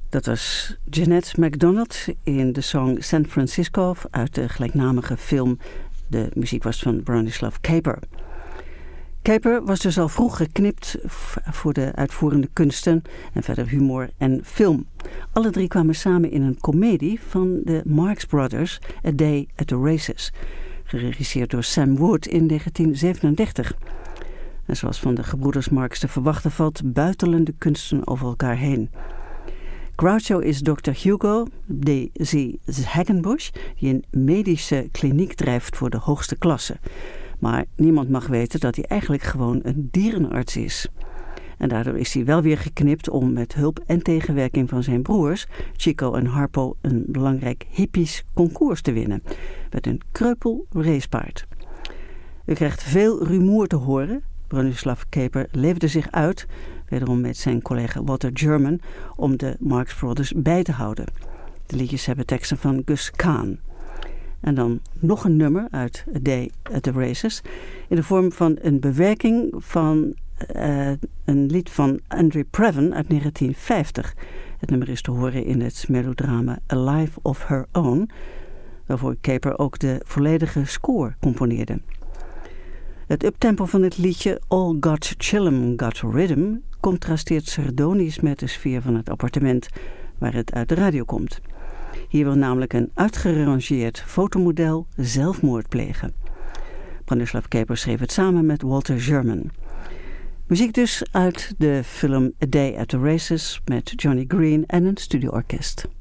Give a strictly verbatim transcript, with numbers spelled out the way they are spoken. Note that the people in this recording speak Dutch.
Dat was Jeanette MacDonald in de song San Francisco uit de gelijknamige film. De muziek was van Bronislaw Kaper. Kaper was dus al vroeg geknipt voor de uitvoerende kunsten en verder humor en film. Alle drie kwamen samen in een komedie van de Marx Brothers, A Day at the Races, geregisseerd door Sam Wood in negentien zevenendertig. En zoals van de gebroeders Marx te verwachten valt, buitelende kunsten over elkaar heen. Groucho is dokter Hugo de Z. Hackenbush, die een medische kliniek drijft voor de hoogste klasse. Maar niemand mag weten dat hij eigenlijk gewoon een dierenarts is. En daardoor is hij wel weer geknipt om met hulp en tegenwerking van zijn broers, Chico en Harpo, een belangrijk hippies concours te winnen. Met een kreupel racepaard. U krijgt veel rumoer te horen. Bronislaw Kaper leefde zich uit, wederom met zijn collega Walter German, om de Marx Brothers bij te houden. De liedjes hebben teksten van Gus Kahn. En dan nog een nummer uit A Day at the Races, in de vorm van een bewerking van uh, een lied van Andre Previn uit negentien vijftig. Het nummer is te horen in het melodrama A Life of Her Own, waarvoor Kaper ook de volledige score componeerde. Het uptempo van het liedje All Got Chillum Got Rhythm contrasteert sardonisch met de sfeer van het appartement waar het uit de radio komt. Hier wil namelijk een uitgerangeerd fotomodel zelfmoord plegen. Bronislaw Kaper schreef het samen met Walter German. Muziek dus uit de film A Day at the Races met Johnny Green en een studioorkest.